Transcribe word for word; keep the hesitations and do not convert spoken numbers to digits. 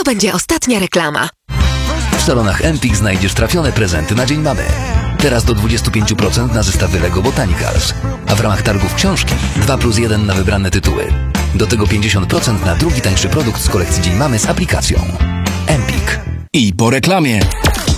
będzie ostatnia reklama. W salonach Empik znajdziesz trafione prezenty na Dzień Mamy. Teraz do dwadzieścia pięć procent na zestawy Lego Botanicals. A w ramach targów książki dwa plus jeden na wybrane tytuły. Do tego pięćdziesiąt procent na drugi tańszy produkt z kolekcji Dzień Mamy z aplikacją. Empik. I po reklamie.